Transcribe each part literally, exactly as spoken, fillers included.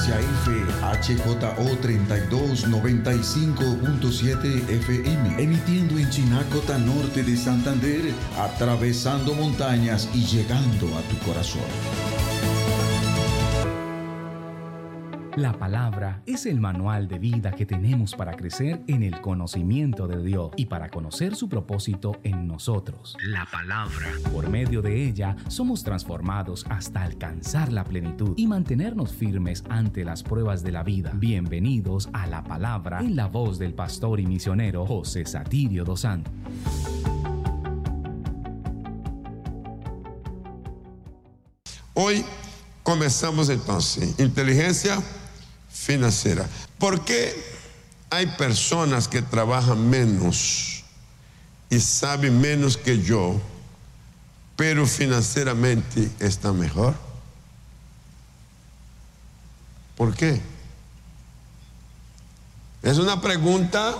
frecuencia F H J O treinta y dos noventa y cinco punto siete F M, emitiendo en Chinacota Norte de Santander, atravesando montañas y llegando a tu corazón. La palabra es el manual de vida que tenemos para crecer en el conocimiento de Dios y para conocer su propósito en nosotros. La palabra. Por medio de ella somos transformados hasta alcanzar la plenitud y mantenernos firmes ante las pruebas de la vida. Bienvenidos a La Palabra, en la voz del pastor y misionero José Satirio dos Santos. Hoy comenzamos entonces inteligencia financiera. ¿Por qué hay personas que trabajan menos y saben menos que yo, pero financieramente están mejor? ¿Por qué? Es una pregunta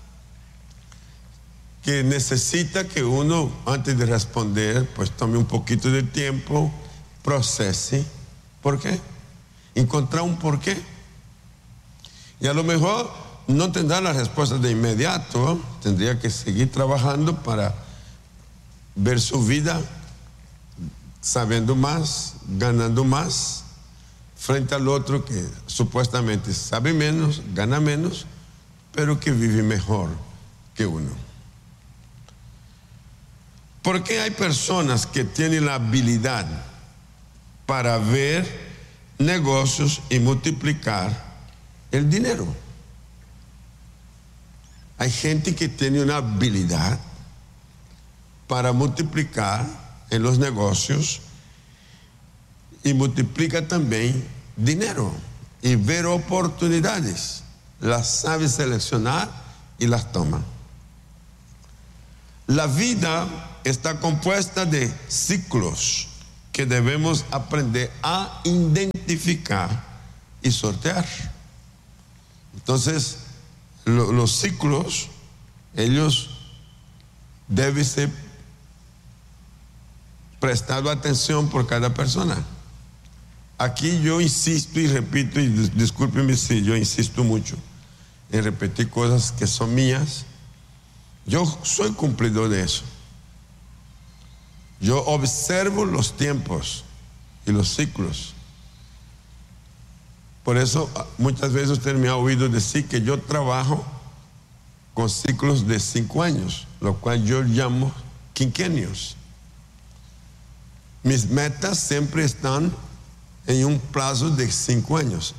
que necesita que uno, antes de responder, pues tome un poquito de tiempo, procese. ¿Por qué? Encontrar un por qué. Y a lo mejor no tendrá la respuesta de inmediato, ¿eh? Tendría que seguir trabajando para ver su vida sabiendo más, ganando más, frente al otro que supuestamente sabe menos, gana menos, pero que vive mejor que uno. ¿Por qué hay personas que tienen la habilidad para ver negocios y multiplicar el dinero? Hay gente que tiene una habilidad para multiplicar en los negocios y multiplica también dinero y ver oportunidades. Las sabe seleccionar y las toma. La vida está compuesta de ciclos que debemos aprender a identificar y sortear. Entonces, lo, los ciclos, ellos deben ser prestados atención por cada persona. Aquí yo insisto y repito, y discúlpeme si yo insisto mucho en repetir cosas que son mías. Yo soy cumplidor de eso. Yo observo los tiempos y los ciclos. Por eso muchas veces usted me ha oído decir que yo trabajo con ciclos de cinco años, lo cual yo llamo quinquenios. Mis metas siempre están en un plazo de cinco años.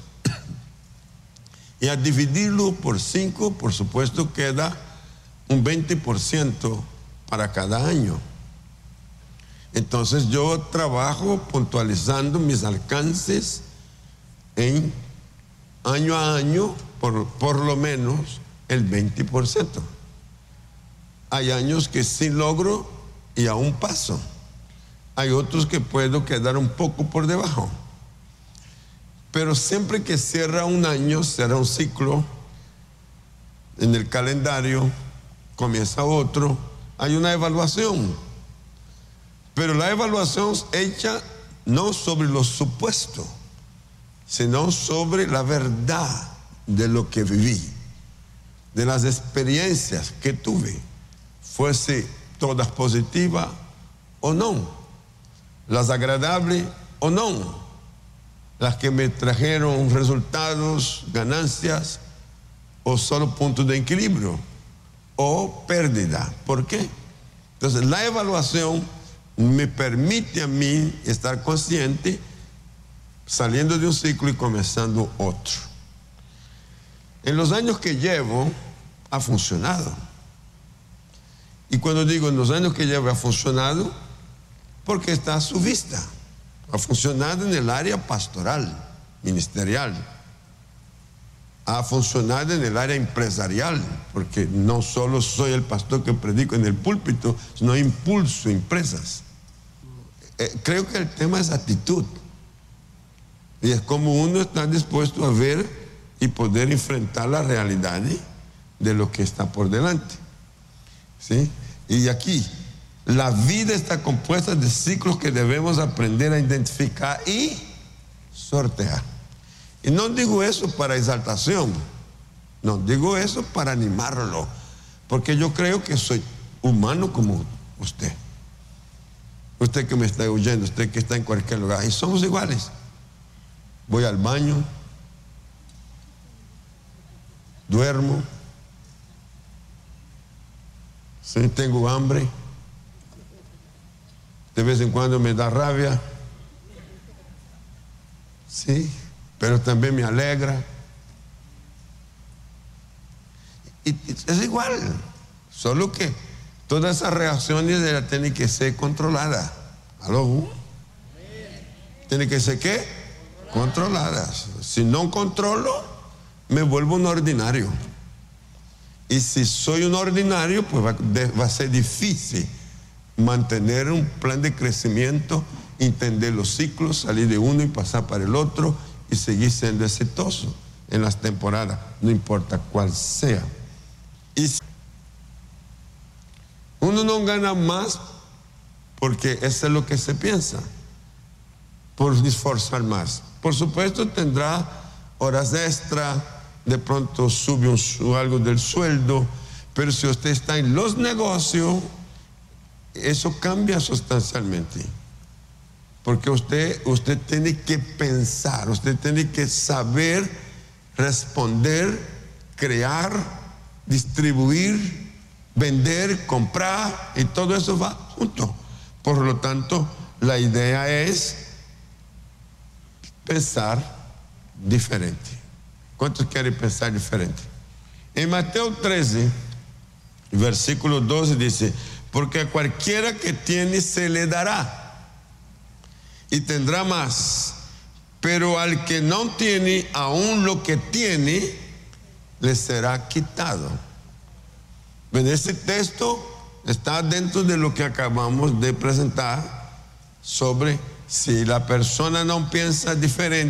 Y al dividirlo por cinco, por supuesto, queda un veinte por ciento para cada año. Entonces yo trabajo puntualizando mis alcances en año a año, por, por lo menos el veinte por ciento. Hay años que sí logro y aún paso. Hay otros que puedo quedar un poco por debajo. Pero siempre que cierra un año, cierra un ciclo, en el calendario comienza otro, hay una evaluación. Pero la evaluación es hecha no sobre lo supuesto, sino sobre la verdad de lo que viví, de las experiencias que tuve, fuese todas positivas o no, las agradables o no, las que me trajeron resultados, ganancias, o solo puntos de equilibrio, o pérdida. ¿Por qué? Entonces, la evaluación me permite a mí estar consciente, saliendo de un ciclo y comenzando otro. En los años que llevo, ha funcionado. Y cuando digo en los años que llevo ha funcionado, porque está a su vista. Ha funcionado en el área pastoral, ministerial. Ha funcionado en el área empresarial, porque no solo soy el pastor que predico en el púlpito, sino impulso empresas. Eh, creo que el tema es actitud. Y es como uno está dispuesto a ver y poder enfrentar la realidad de lo que está por delante. ¿Sí? Y aquí, la vida está compuesta de ciclos que debemos aprender a identificar y sortear. Y no digo eso para exaltación, no, digo eso para animarlo, porque yo creo que soy humano como usted. Usted que me está oyendo, usted que está en cualquier lugar, y somos iguales. Voy al baño, duermo, sí, tengo hambre, de vez en cuando me da rabia, sí, pero también me alegra. Y, y es igual, solo que todas esas reacciones de tienen que ser controladas. ¿Aló? Tienen que ser ¿qué? Controladas. Si no controlo, me vuelvo un ordinario. Y si soy un ordinario, pues va, de, va a ser difícil mantener un plan de crecimiento, entender los ciclos, salir de uno y pasar para el otro y seguir siendo exitoso en las temporadas, no importa cuál sea. Y si uno no gana más porque eso es lo que se piensa, por esforzar más. Por supuesto tendrá horas extra, de pronto sube un, algo del sueldo, pero si usted está en los negocios, eso cambia sustancialmente. Porque usted, usted tiene que pensar, usted tiene que saber responder, crear, distribuir, vender, comprar, y todo eso va junto. Por lo tanto, la idea es pensar diferente. ¿Cuántos quieren pensar diferente? En Mateo trece, versículo doce dice: porque a cualquiera que tiene se le dará y tendrá más, pero al que no tiene, aún lo que tiene le será quitado. En ese texto está dentro de lo que acabamos de presentar sobre si la persona no piensa diferente.